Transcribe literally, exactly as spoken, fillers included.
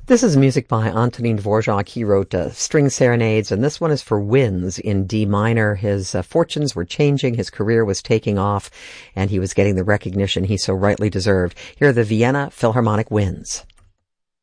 This is music by Antonin Dvorak. He wrote uh, string serenades, and this one is for winds in D minor. His uh, fortunes were changing, his career was taking off, and he was getting the recognition he so rightly deserved. Here are the Vienna Philharmonic Winds.